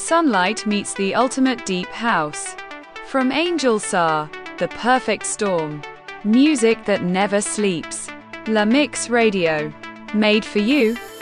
Sunlight meets the ultimate deep house. From Angel Sa, the perfect storm. Music that never sleeps. La Mix Radio. Made for you,